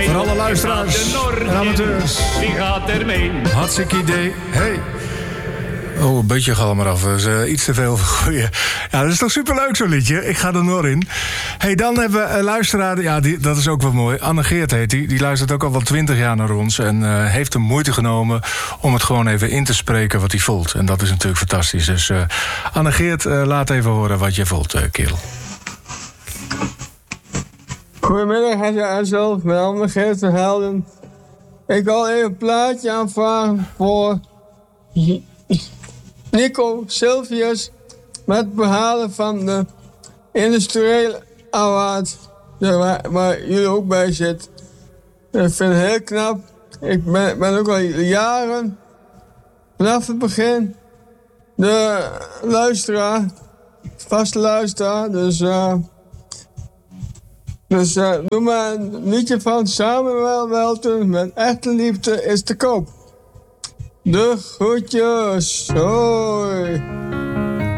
Voor alle luisteraars en amateurs. Wie gaat er mee? Hartstikke idee. Hey. Oh, een beetje galm eraf. Dat is iets te veel. Goeie. Ja, dat is toch superleuk zo'n liedje. Ik ga er nog in. Hey, dan hebben we een luisteraar. Ja, dat is ook wel mooi. Anne Geert heet die. Die luistert ook al wel 20 jaar naar ons. En heeft de moeite genomen om het gewoon even in te spreken wat hij voelt. En dat is natuurlijk fantastisch. Dus Anne Geert, laat even horen wat je voelt, kerel. Goedemiddag, Ansel. Mijn naam is Geert van Helden. Ik wil even een plaatje aanvragen voor Nico Sylvius met verhalen van de industriële award, waar jullie ook bij zitten. Ik vind het heel knap. Ik ben ook al jaren vanaf het begin de luisteraar, vaste luisteraar. Dus doe maar een liedje van Samuel Welten met Echte Liefde is te koop. De groetjes, hoi.